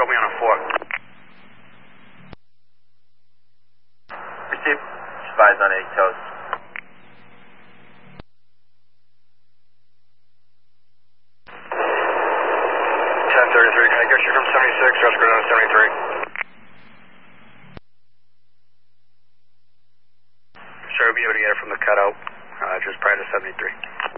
me on a 4. Received. Advised on 8 toes. 1033, can I get you from 76, just go down to 73? Sure, we'll be able to get it from the cutout, just prior to 73.